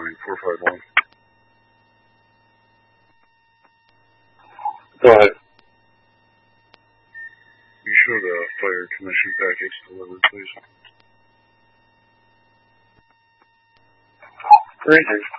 Boeing 451. Go ahead. Be sure the fire commission package delivered, please. Great.